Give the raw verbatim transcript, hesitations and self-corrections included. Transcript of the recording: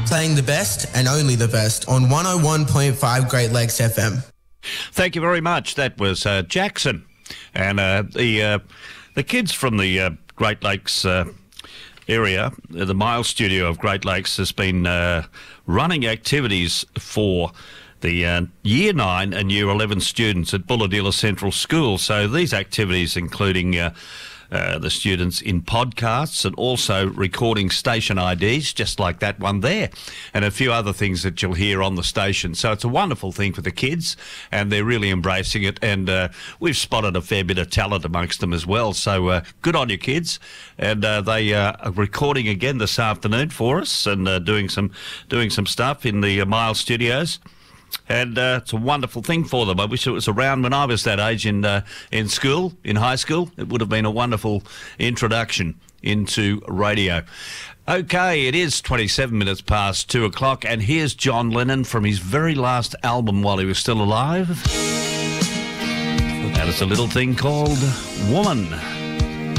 playing the best and only the best on one oh one point five Great Lakes F M. Thank you very much. That was uh, Jackson. And uh, the uh, the kids from the uh, Great Lakes uh, area, the Miles Studio of Great Lakes, has been uh, running activities for the uh, Year nine and Year eleven students at Bulahdelah Central School. So these activities including uh, uh, the students in podcasts and also recording station I Ds, just like that one there, and a few other things that you'll hear on the station. So it's a wonderful thing for the kids, and they're really embracing it, and uh, we've spotted a fair bit of talent amongst them as well. So uh, good on you, kids. And uh, they uh, are recording again this afternoon for us and uh, doing some doing some stuff in the uh, Miles Studios. And uh, it's a wonderful thing for them. I wish it was around when I was that age in uh, in school, in high school. It would have been a wonderful introduction into radio. Okay, it is twenty-seven minutes past two o'clock, and here's John Lennon from his very last album while he was still alive. That is a little thing called Woman.